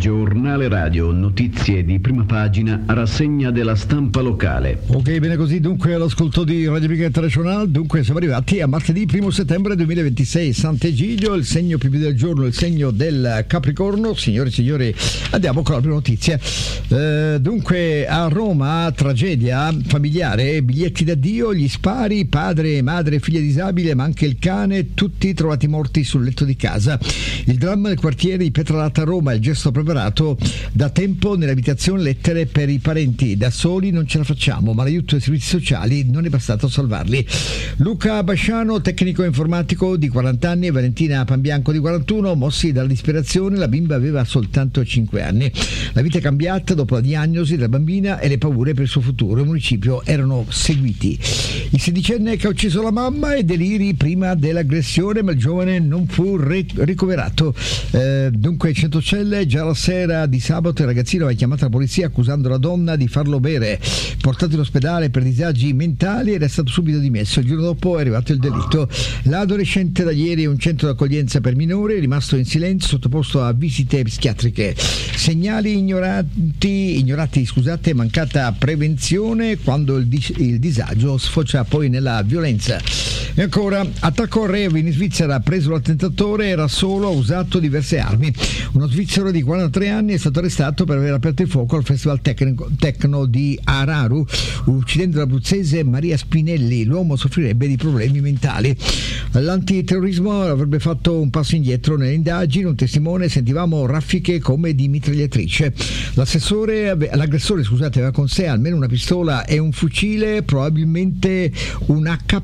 Giornale radio, notizie di prima pagina, rassegna della stampa locale. Ok, bene così, dunque all'ascolto di Radio Amica Internazionale. Dunque siamo arrivati a martedì 1 settembre 2026, Sant'Egidio, il segno più del giorno, il segno del Capricorno. Signore e signori, andiamo con la prima notizia. Dunque a Roma, tragedia familiare, biglietti d'addio, gli spari, padre, madre, figlia disabile, ma anche il cane, tutti trovati morti sul letto di casa. Il dramma del quartiere di Pietralata a Roma, il gesto preparato da tempo nell'abitazione, lettere per i parenti, da soli non ce la facciamo, ma l'aiuto dei servizi sociali non è bastato a salvarli. Luca Basciano, tecnico informatico di 40 anni, e Valentina Pambianco di 41, mossi dalla disperazione, la bimba aveva soltanto 5 anni. La vita è cambiata dopo la diagnosi della bambina e le paure per il suo futuro. Il municipio erano seguiti. Il sedicenne che ha ucciso la mamma e deliri prima dell'aggressione, ma il giovane non fu ricoverato. Dunque Centocelle, già la sera di sabato il ragazzino aveva chiamato la polizia accusando la donna di farlo bere. Portato in ospedale per disagi mentali ed è stato subito dimesso. Il giorno dopo è arrivato il delitto. L'adolescente da ieri è un centro d'accoglienza per minori, è rimasto in silenzio, sottoposto a visite psichiatriche. Segnali ignorati, mancata prevenzione quando il disagio sfocia poi nella violenza. E ancora, attacco a rave in Svizzera, preso l'attentatore, era solo, ha usato diverse armi. Uno svizzero di 43 anni è stato arrestato per aver aperto il fuoco al festival techno di Araru, uccidendo l'abruzzese Maria Spinelli. L'uomo soffrirebbe di problemi mentali. L'antiterrorismo avrebbe fatto un passo indietro nelle indagini. Un testimone: sentivamo raffiche come di mitragliatrice. L'aggressore aveva con sé almeno una pistola e un fucile, probabilmente un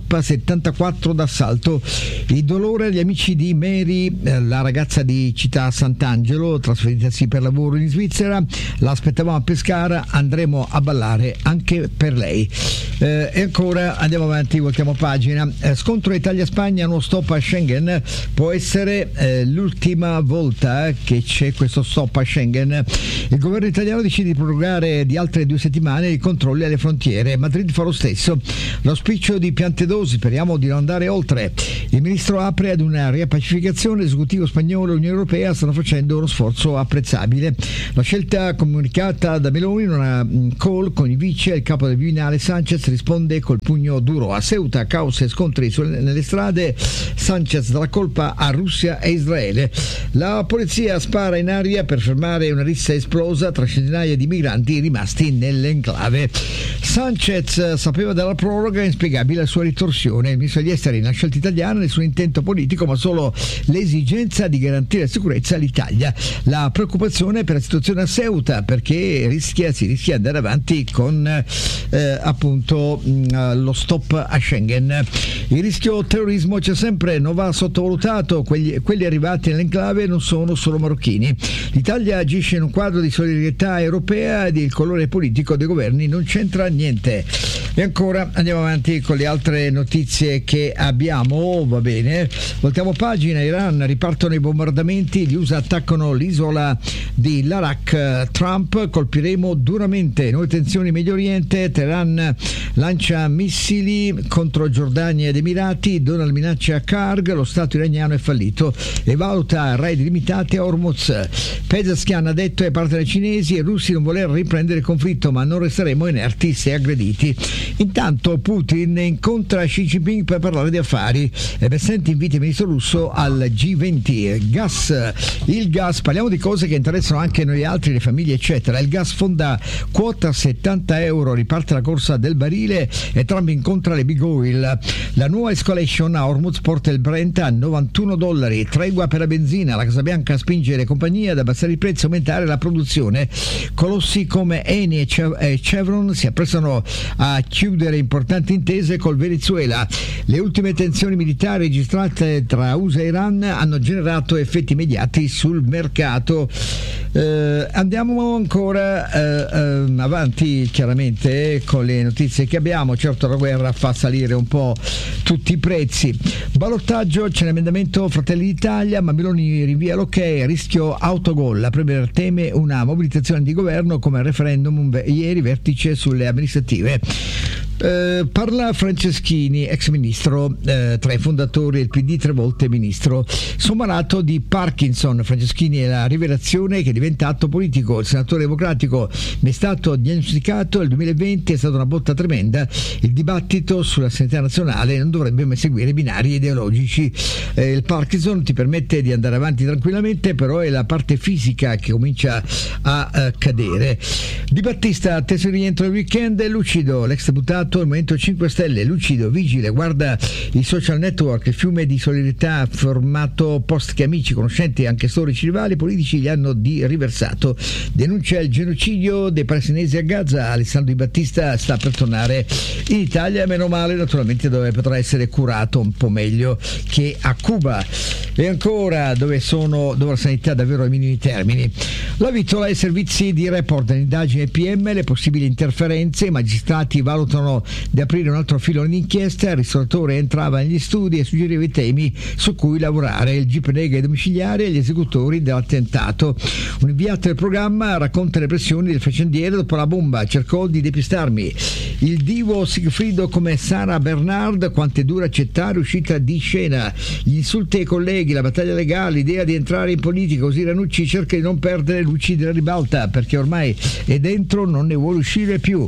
AK-74 d'assalto. Il dolore agli amici di Mary, la ragazza di Città Sant'Angelo, trasferitasi per lavoro in Svizzera. La aspettavamo a Pescara, andremo a ballare anche per lei. E ancora andiamo avanti, voltiamo pagina. Scontro Italia-Spagna, uno stop a Schengen. Può essere l'ultima volta che c'è questo stop a Schengen. Il governo italiano decide di prorogare di altre 2 settimane i controlli alle frontiere. Madrid fa lo stesso. L'auspicio di Piantedosi, speriamo di non andare oltre. Il ministro apre ad una riappacificazione. L'esecutivo spagnolo e l'Unione Europea stanno facendo uno sforzo apprezzabile. La scelta comunicata da Meloni in una call con i vice e il capo del Viminale Sanchez risponde col pugno duro. A Ceuta, caos e scontri nelle strade. Sanchez dà la colpa a Russia e Israele. La polizia spara in aria per fermare una rissa esplosa tra centinaia di migranti rimasti nell'enclave. Sanchez sapeva della proroga, è inspiegabile la sua ritorsione. Il ministro degli esteri non ha scelta italiana, nessun intento politico, ma solo l'esigenza di garantire la sicurezza all'Italia. La preoccupazione per la situazione a Ceuta, perché si rischia di andare avanti con lo stop a Schengen. Il rischio terrorismo c'è sempre, non va sottovalutato. Quelli arrivati nell'enclave non sono solo marocchini. L'Italia agisce in un quadro di solidarietà europea ed il colore politico dei governi non c'entra niente. E ancora andiamo avanti con le altre notizie che abbiamo. Va bene, voltiamo pagina. Iran, ripartono i bombardamenti, gli USA attaccano l'isola di Larak. Trump: colpiremo duramente. Nuove tensioni in Medio Oriente. Teheran lancia missili contro Giordania ed Emirati. Donald minaccia Karg. Lo Stato iraniano è fallito e valuta raid limitati a Hormuz. Pezeshkian ha detto ai partner cinesi e russi non voler riprendere il conflitto, ma non resteremo inerti se aggrediti. Intanto Putin incontra Xi Jinping per parlare di affari. Senti, invita il ministro russo al G20. Il gas, parliamo di cose che interessano anche noi altri, le famiglie eccetera. Il gas fonda quota 70 euro, riparte la corsa del barile e Trump incontra le big oil. La nuova escalation a Hormuz porta il Brent a $91, tregua per la benzina. La Casa Bianca spinge le compagnie ad abbassare i prezzi e aumentare la produzione. Colossi come Eni e Chevron si apprestano a chiudere importanti intese col Venezuela. Le ultime tensioni militari registrate tra USA e Iran hanno generato effetti immediati sul mercato. Andiamo ancora avanti chiaramente con le notizie che abbiamo. Certo, la guerra fa salire un po' tutti i prezzi. Ballottaggio, c'è l'emendamento Fratelli d'Italia, ma Meloni rinvia l'ok, rischio autogol. La Premier teme una mobilitazione di governo come al referendum ieri, vertice sulle amministrative. Parla Franceschini, ex ministro, tra i fondatori del PD, 3 volte ministro. Malato di Parkinson. Franceschini è la rivelazione che è diventato politico. Il senatore democratico mi è stato diagnosticato nel 2020, è stata una botta tremenda. Il dibattito sulla sanità nazionale non dovrebbe mai seguire binari ideologici. Il Parkinson ti permette di andare avanti tranquillamente, però è la parte fisica che comincia a cadere. Di Battista, atteso il rientro del weekend, è lucido, l'ex deputato il Movimento 5 Stelle, lucido, vigile, guarda i social network, il fiume di solidarietà formato post che amici, conoscenti e anche storici rivali politici gli hanno riversato. Denuncia il genocidio dei palestinesi a Gaza. Alessandro Di Battista sta per tornare in Italia, meno male, naturalmente, dove potrà essere curato un po' meglio che a Cuba. E ancora dove la sanità davvero ai minimi termini. La Vitola e i servizi di report dell'indagine PM, le possibili interferenze, i magistrati valutano di aprire un altro filone d'inchiesta, il ristoratore entrava negli studi e suggeriva i temi su cui lavorare, il GIP nega i domiciliari e gli esecutori dell'attentato. Un inviato del programma racconta le pressioni del faccendiere dopo la bomba, cercò di depistarmi. Il divo Sigfrido come Sara Bernard, quanto è dura accettare uscita di scena, gli insulti ai colleghi, la battaglia legale, l'idea di entrare in politica, così Ranucci cerca di non perdere luci della ribalta perché ormai è dentro, non ne vuole uscire più.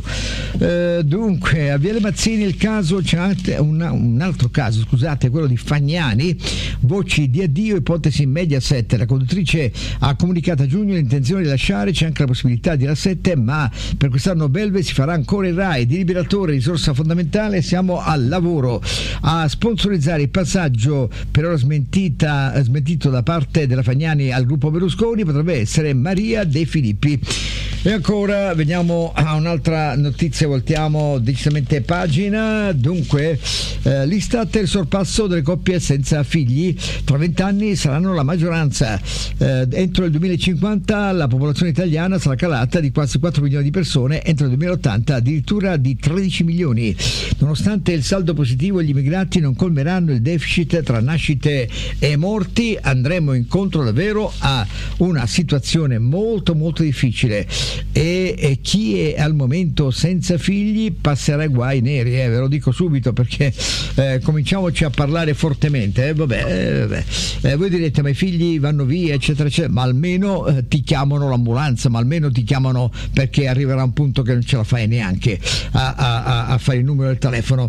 Dunque a Viale Mazzini il caso, c'è un altro caso, scusate, quello di Fagnani, voci di addio, ipotesi Mediaset. La conduttrice ha comunicato a giugno l'intenzione di lasciare, c'è anche la possibilità di R7, ma per quest'anno Belve si farà ancora il Rai, di Liberatore, risorsa fondamentale, siamo al lavoro. A sponsorizzare il passaggio, per ora smentito da parte della Fagnani al gruppo Berlusconi, potrebbe essere Maria De Filippi. E ancora veniamo a un'altra notizia, voltiamo decisamente pagina. Dunque l'Istat è il sorpasso delle coppie senza figli, tra 20 anni saranno la maggioranza. Entro il 2050 la popolazione italiana sarà calata di quasi 4 milioni di persone, entro il 2080 addirittura di 13 milioni. Nonostante il saldo positivo, gli immigrati non colmeranno il deficit tra nascite e morti, andremo incontro davvero a una situazione molto molto difficile. E chi è al momento senza figli passerà ai guai neri, ve lo dico subito, perché cominciamoci a parlare fortemente. Voi direte ma i figli vanno via eccetera eccetera, ma almeno ti chiamano l'ambulanza, ma almeno ti chiamano perché arriverà un punto che non ce la fai neanche a fare il numero del telefono.